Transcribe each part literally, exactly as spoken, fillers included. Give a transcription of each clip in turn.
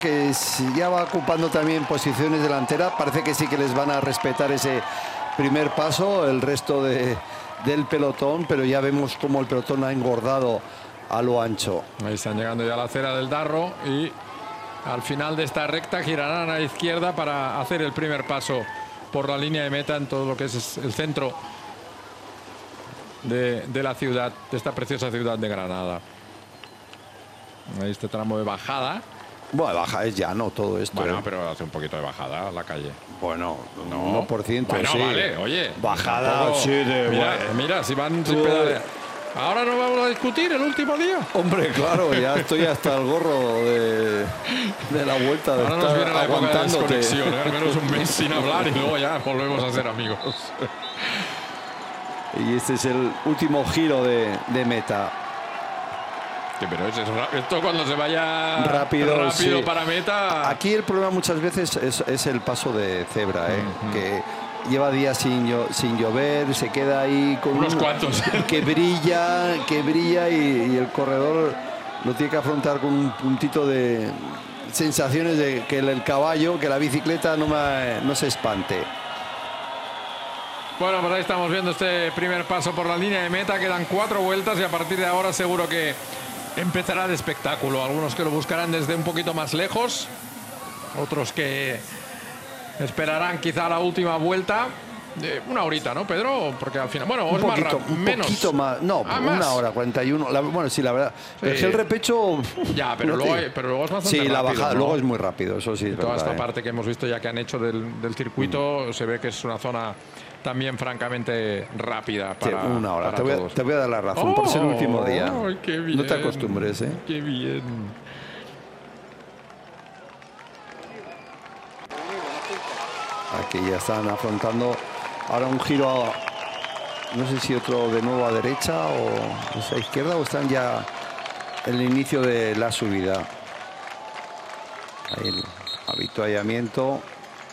que ya va ocupando también posiciones delanteras. Parece que sí que les van a respetar ese primer paso, el resto de, del pelotón, pero ya vemos cómo el pelotón ha engordado a lo ancho. Ahí están llegando ya a la acera del Darro y al final de esta recta girarán a la izquierda para hacer el primer paso por la línea de meta en todo lo que es el centro de, de la ciudad, de esta preciosa ciudad de Granada. Ahí este tramo de bajada. Bueno, baja es llano todo esto. Bueno, ¿eh? pero hace un poquito de bajada a la calle. Bueno, no. uno por ciento, bueno, sí. vale, oye. Bajada, tampoco, sí, de... Mira, bueno. mira si van Tú... sin pedalear. Ahora no vamos a discutir el último día. Hombre, claro, ya estoy hasta el gorro de, de la vuelta de Ahora nos viene la época de desconexión, ¿eh? Al menos un mes sin hablar y luego ya volvemos a ser amigos. Y este es el último giro de, de meta. Sí, pero es, es, esto cuando se vaya rápido, rápido sí. para meta. Aquí el problema muchas veces es, es el paso de cebra, ¿eh? Uh-huh. Que lleva días sin, sin llover, se queda ahí con unos un, cuantos que brilla, que brilla y, y el corredor lo tiene que afrontar con un puntito de sensaciones de que el, el caballo, que la bicicleta no, me, no se espante. Bueno, pues ahí estamos viendo este primer paso por la línea de meta. Quedan cuatro vueltas y a partir de ahora seguro que empezará el espectáculo. Algunos que lo buscarán desde un poquito más lejos, otros que esperarán quizá la última vuelta. Eh, una horita, ¿no, Pedro? Porque al final, bueno, un es poquito, más un menos. poquito más, no, ah, una más. hora cuarenta y uno. La, bueno, sí, la verdad. Sí. Es que el repecho. Ya, pero, no luego, te... hay, pero luego es bastante sí, rápido. Sí, la bajada, ¿no? luego es muy rápido, eso sí. Es toda verdad, esta eh. parte que hemos visto ya que han hecho del, del circuito, mm. se ve que es una zona también francamente rápida. Para, sí, una hora. Para te, voy a, te voy a dar la razón oh, por ser el último día. Ay, qué bien, no te acostumbres, ¿eh? Qué bien. Aquí ya están afrontando ahora un giro a, no sé si otro de nuevo a derecha o a izquierda, o están ya en el inicio de la subida. Ahí el avituallamiento.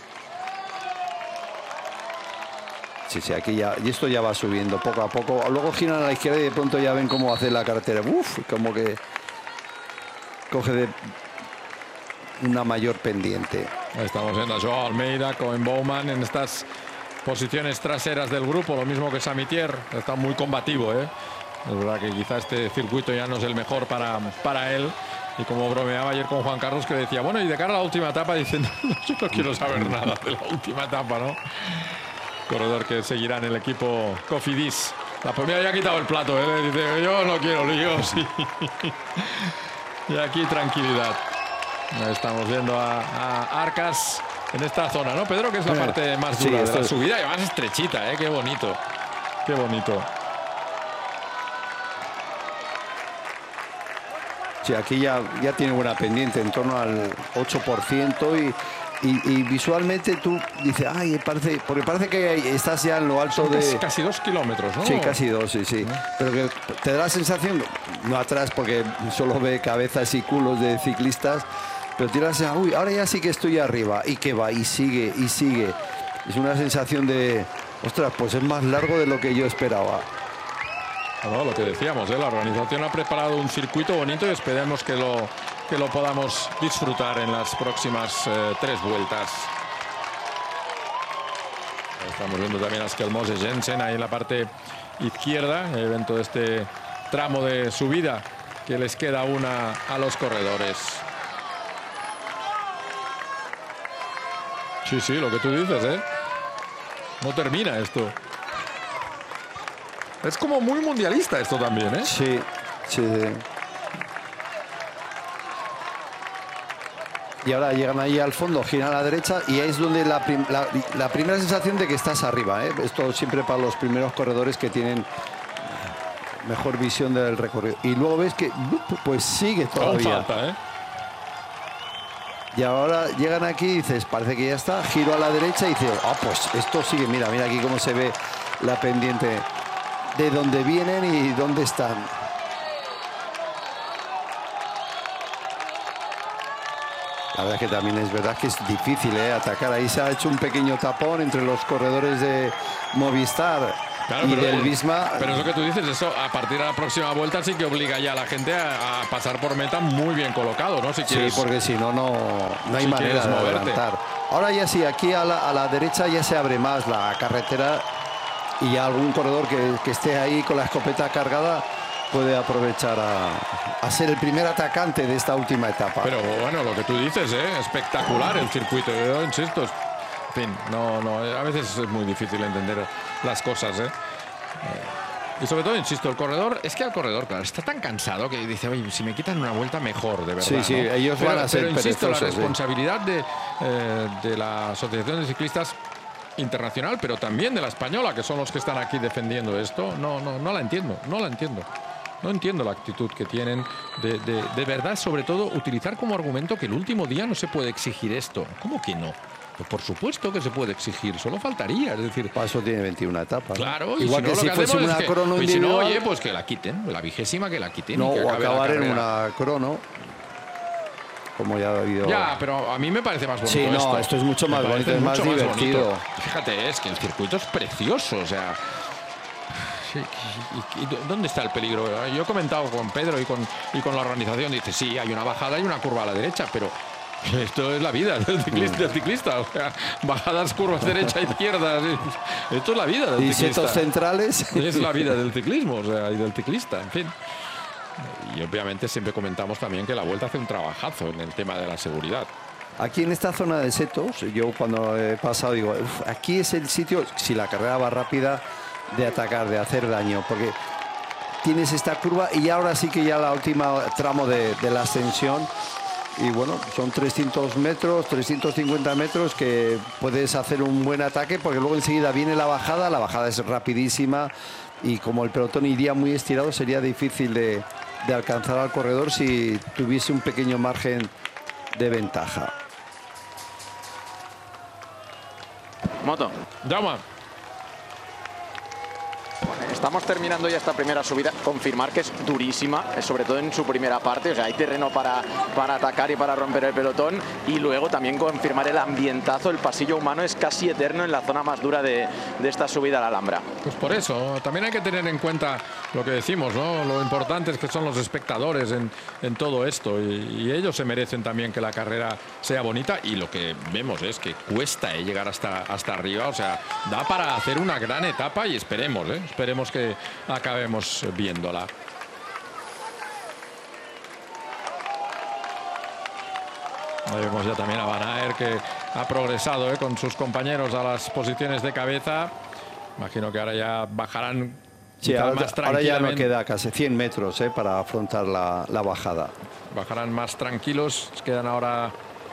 Sí, sí, aquí ya, y esto ya va subiendo poco a poco. Luego giran a la izquierda y de pronto ya ven cómo hace la carretera. Uf, como que coge de una mayor pendiente. Estamos viendo a Joao Almeida, Cohen Bowman en estas posiciones traseras del grupo, lo mismo que Samitier. Está muy combativo, ¿eh? Es verdad que quizá este circuito ya no es el mejor para, para él. Y como bromeaba ayer con Juan Carlos, que decía, bueno, y de cara a la última etapa, diciendo, no, yo no quiero saber nada de la última etapa, ¿no? Corredor que seguirá en el equipo Cofidis. La primera ya ha quitado el plato, ¿eh? Dice, yo no quiero líos. Y aquí tranquilidad. Estamos viendo a, a Arcas en esta zona, ¿no, Pedro? Que es la parte más dura sí, de la es... subida y más estrechita, ¿eh? Qué bonito. Qué bonito. Sí, aquí ya, ya tiene buena pendiente, en torno al ocho por ciento y... Y, y visualmente tú dices, ay, parece, porque parece que estás ya en lo alto Son de... Casi, casi dos kilómetros, ¿no? Sí, casi dos, sí, sí. ¿Eh? Pero que te da la sensación, no atrás porque solo ve cabezas y culos de ciclistas, pero te da la sensación, uy, ahora ya sí que estoy arriba, y que va, y sigue, y sigue. Es una sensación de, ostras, pues es más largo de lo que yo esperaba. Bueno, lo que decíamos, ¿eh? La organización ha preparado un circuito bonito y esperemos que lo... que lo podamos disfrutar en las próximas eh, tres vueltas. Estamos viendo también a Skelmose Jensen ahí en la parte izquierda, el evento de este tramo de subida que les queda una a los corredores. Sí, sí, lo que tú dices, ¿eh? No termina esto. Es como muy mundialista esto también, ¿eh? Sí, sí. Y ahora llegan ahí al fondo, giran a la derecha y es donde la, prim la, la primera sensación de que estás arriba, ¿eh? Esto siempre para los primeros corredores que tienen mejor visión del recorrido. Y luego ves que pues sigue todavía. No falta, ¿eh? Y ahora llegan aquí y dices, parece que ya está, giro a la derecha y dices, ah, pues esto sigue, mira, mira aquí cómo se ve la pendiente de dónde vienen y dónde están. La verdad es que también es verdad que es difícil, ¿eh? Atacar. Ahí se ha hecho un pequeño tapón entre los corredores de Movistar Claro, y pero, del Visma. Pero es lo que tú dices, eso a partir de la próxima vuelta sí que obliga ya a la gente a, a pasar por meta muy bien colocado, ¿no? Si quieres, sí, porque si no, no, no hay si manera de moverte. adelantar. Ahora ya sí, aquí a la, a la derecha ya se abre más la carretera y ya algún corredor que, que esté ahí con la escopeta cargada puede aprovechar a, a ser el primer atacante de esta última etapa. Pero bueno, lo que tú dices, ¿eh? Espectacular el circuito, yo insisto. En fin, no, no, a veces es muy difícil entender las cosas, ¿eh? Eh, y sobre todo, insisto, el corredor, es que el corredor, claro, está tan cansado que dice, oye, si me quitan una vuelta mejor, de verdad. Sí, sí, ¿no? ellos pero, van a ser Pero insisto, la perezosos, responsabilidad sí. de, eh, de la Asociación de Ciclistas Internacional, pero también de la española, que son los que están aquí defendiendo esto, no, no, no la entiendo, no la entiendo. No entiendo la actitud que tienen de, de, de verdad, sobre todo, utilizar como argumento que el último día no se puede exigir esto. ¿Cómo que no? Pues por supuesto que se puede exigir, solo faltaría, es decir... Paso tiene veintiuna etapas. Claro, ¿no? Igual y si que no, si lo que fuese hacemos una es que, crono pues si no, individual... oye, pues que la quiten, la vigésima que la quiten. No, y que o acabe acabar la en carrera. una crono, como ya ha habido... Ya, pero a mí me parece más bonito Sí, no, esto. esto es mucho Me más parece bonito, es más mucho divertido. bonito. Fíjate, es que el circuito es precioso, o sea... Sí, y, y, y ¿dónde está el peligro? Yo he comentado con Pedro y con, y con la organización, dice, sí, hay una bajada y una curva a la derecha, pero esto es la vida del ciclista, del ciclista. O sea, bajadas, curvas, derecha, izquierda, esto es la vida del y ciclista. setos centrales. Es la vida del ciclismo, o sea, y del ciclista, en fin. Y obviamente siempre comentamos también que la Vuelta hace un trabajazo en el tema de la seguridad. Aquí en esta zona de setos, yo cuando he pasado digo, uf, aquí es el sitio, si la carrera va rápida, de atacar, de hacer daño, porque tienes esta curva y ahora sí que ya la última tramo de, de la ascensión, y bueno, son trescientos metros, trescientos cincuenta metros que puedes hacer un buen ataque, porque luego enseguida viene la bajada, la bajada es rapidísima y como el pelotón iría muy estirado sería difícil de, de alcanzar al corredor si tuviese un pequeño margen de ventaja. Moto. Llama. Estamos terminando ya esta primera subida. Confirmar que es durísima, sobre todo en su primera parte. O sea, hay terreno para, para atacar y para romper el pelotón. Y luego también confirmar el ambientazo. El pasillo humano es casi eterno en la zona más dura de, de esta subida a la Alhambra. Pues por eso, también hay que tener en cuenta lo que decimos, ¿no? Lo importante es que son los espectadores en, en todo esto. Y, y ellos se merecen también que la carrera sea bonita. Y lo que vemos es que cuesta ¿eh? llegar hasta, hasta arriba. O sea, da para hacer una gran etapa y esperemos, ¿eh? Esperemos que acabemos viéndola. Ahí vemos ya también a Van Aert, que ha progresado ¿eh? con sus compañeros a las posiciones de cabeza. Imagino que ahora ya bajarán sí, ahora, más ahora ya no tranquilamente. queda casi cien metros ¿eh? para afrontar la, la bajada. Bajarán más tranquilos. Quedan ahora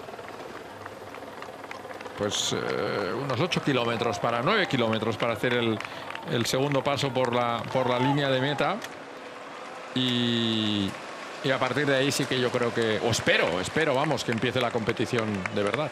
pues eh, unos ocho kilómetros para nueve kilómetros para hacer el, el segundo paso por la, por la línea de meta. Y, y a partir de ahí sí que yo creo que, o espero, espero, vamos, que empiece la competición de verdad.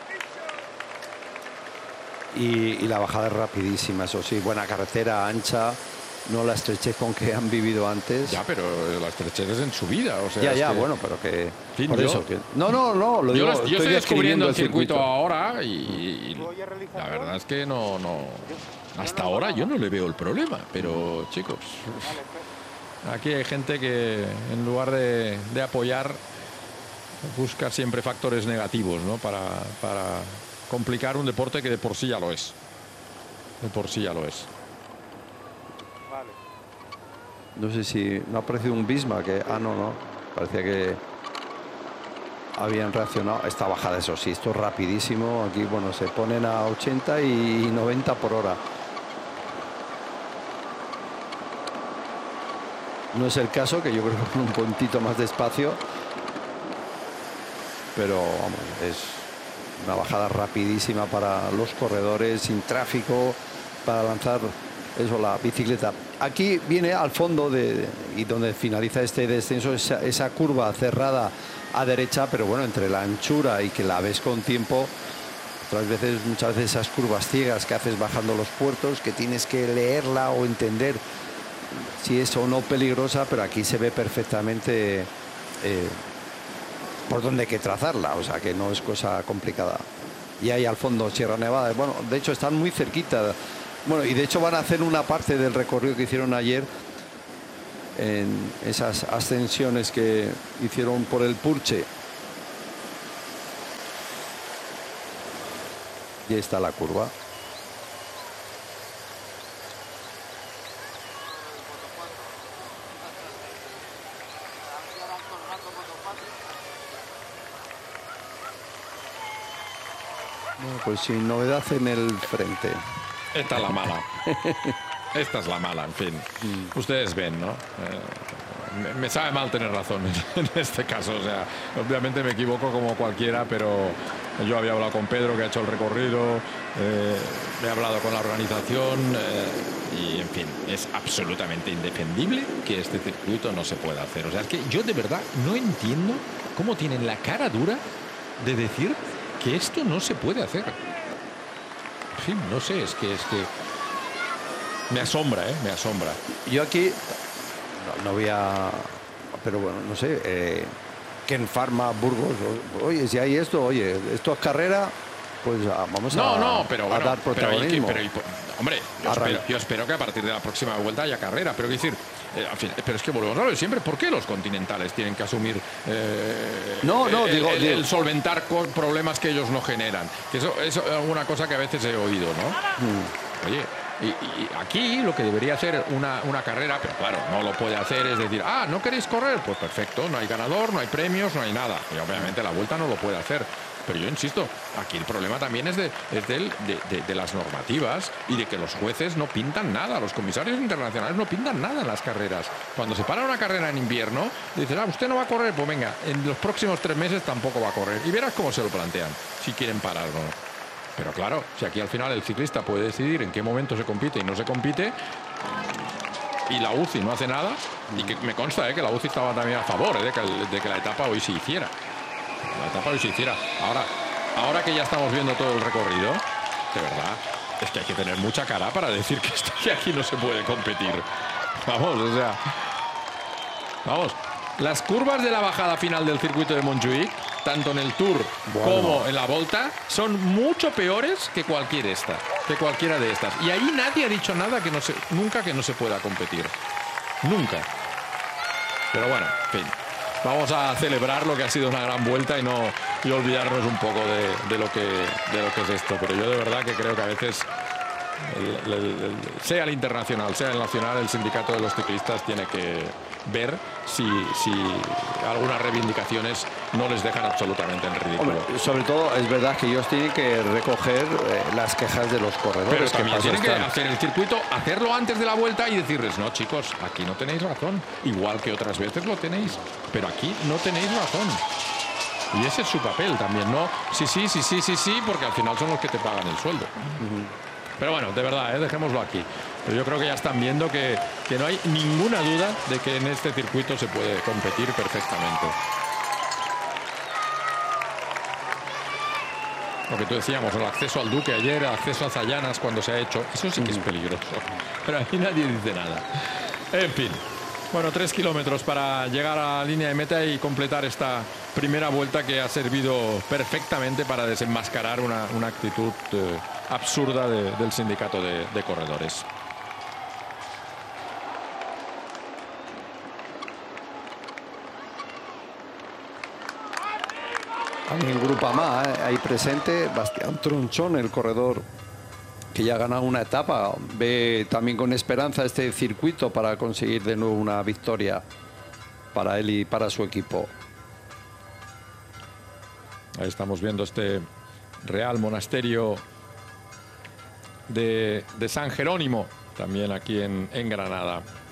Y, y la bajada es rapidísima, eso sí, buena carretera, ancha, no la estrechez con que han vivido antes. Ya, pero la estrechez es en subida, o sea. Ya, es ya, que, bueno, pero que... fin, por yo, eso que, no, no, no, lo yo, digo, yo estoy descubriendo el circuito, circuito ahora y, y la verdad es que no, no, hasta ahora yo no le veo el problema, pero chicos, aquí hay gente que en lugar de, de apoyar busca siempre factores negativos, ¿no? Para, para complicar un deporte que de por sí ya lo es. De por sí ya lo es. No sé si no ha aparecido un Visma que... Ah, no, no. Parecía que habían reaccionado. Esta bajada, eso sí, esto es rapidísimo. Aquí, bueno, se ponen a ochenta y noventa por hora. No es el caso, que yo creo que un puntito más despacio. Pero, vamos, es una bajada rapidísima para los corredores, sin tráfico, para lanzar eso, la bicicleta. Aquí viene al fondo de, y donde finaliza este descenso esa, esa curva cerrada a derecha, pero bueno, entre la anchura y que la ves con tiempo, otras veces, muchas veces esas curvas ciegas que haces bajando los puertos, que tienes que leerla o entender si es o no peligrosa, pero aquí se ve perfectamente eh, por dónde hay que trazarla, o sea que no es cosa complicada. Y ahí al fondo Sierra Nevada, bueno, de hecho están muy cerquita. Bueno, y de hecho van a hacer una parte del recorrido que hicieron ayer en esas ascensiones que hicieron por el Purche. Y ahí está la curva. Bueno, pues sin novedad en el frente. Esta es la mala. Esta es la mala, en fin. Mm. Ustedes ven, ¿no? Eh, me, me sabe mal tener razón en este caso. O sea, obviamente me equivoco como cualquiera, pero yo había hablado con Pedro, que ha hecho el recorrido, eh, he hablado con la organización eh, y, en fin, es absolutamente indefendible que este circuito no se pueda hacer. O sea, es que yo de verdad no entiendo cómo tienen la cara dura de decir que esto no se puede hacer. En fin, no sé, es que es que me asombra, ¿eh? Me asombra. Yo aquí no, no voy a, pero bueno, no sé, eh, Ken Pharma, Burgos, oye, si hay esto, oye, esto es carrera, pues ah, vamos no, a, no, pero, a bueno, dar protagonismo. Pero, y, pero, y, hombre, yo espero, yo espero que a partir de la próxima vuelta haya carrera, pero decir, eh, en fin, pero es que volvemos a lo de siempre, ¿por qué los continentales tienen que asumir eh, no, no, el, digo, el, digo. el solventar problemas que ellos no generan? Que eso, eso es una cosa que a veces he oído, ¿no? Mm. Oye, y, y aquí lo que debería hacer una, una carrera, pero claro, no lo puede hacer, es decir, ah, ¿no queréis correr? Pues perfecto, no hay ganador, no hay premios, no hay nada. Y obviamente la vuelta no lo puede hacer. Pero yo insisto, aquí el problema también es, de, es del, de, de, de las normativas y de que los jueces no pintan nada, los comisarios internacionales no pintan nada en las carreras. Cuando se para una carrera en invierno, dicen, ah, usted no va a correr, pues venga, en los próximos tres meses tampoco va a correr. Y verás cómo se lo plantean, si quieren parar o no. Pero claro, si aquí al final el ciclista puede decidir en qué momento se compite y no se compite, y la U C I no hace nada, y que me consta eh, que la U C I estaba también a favor eh, de, que, de que la etapa hoy se hiciera. La etapa hoy se hiciera. Ahora, ahora que ya estamos viendo todo el recorrido, de verdad, es que hay que tener mucha cara para decir que, esto, que aquí no se puede competir. Vamos, o sea... Vamos. Las curvas de la bajada final del circuito de Montjuïc, tanto en el Tour bueno. como en la Volta, son mucho peores que cualquier esta, que cualquiera de estas. Y ahí nadie ha dicho nada que no se, nunca que no se pueda competir. Nunca. Pero bueno, en fin. Vamos a celebrar lo que ha sido una gran vuelta y no y olvidarnos un poco de, de, lo que, de lo que es esto. Pero yo de verdad que creo que a veces, el, el, el, sea el internacional, sea el nacional, el sindicato de los ciclistas tiene que ver si, si algunas reivindicaciones no les dejan absolutamente en ridículo. Hombre, sobre todo es verdad que ellos tienen que recoger eh, las quejas de los corredores. Pero también que tienen que están. hacer el circuito, hacerlo antes de la vuelta y decirles, no chicos, aquí no tenéis razón, igual que otras veces lo tenéis, pero aquí no tenéis razón. Y ese es su papel también, ¿no? Sí, sí, sí, sí, sí, sí, porque al final son los que te pagan el sueldo. Uh-huh. Pero bueno, de verdad, ¿eh? Dejémoslo aquí. Pero yo creo que ya están viendo que, que no hay ninguna duda de que en este circuito se puede competir perfectamente. Lo que tú decíamos, el acceso al Duque ayer, el acceso a Zayanas cuando se ha hecho, eso sí que es peligroso. Pero aquí nadie dice nada. En fin. Bueno, tres kilómetros para llegar a la línea de meta y completar esta primera vuelta que ha servido perfectamente para desenmascarar una, una actitud eh, absurda de, del sindicato de, de corredores. También Grupama, ¿eh? Ahí presente, Bastián Tronchón, el corredor que ya ha ganado una etapa, ve también con esperanza este circuito para conseguir de nuevo una victoria para él y para su equipo. Ahí estamos viendo este Real Monasterio de, de San Jerónimo, también aquí en, en Granada.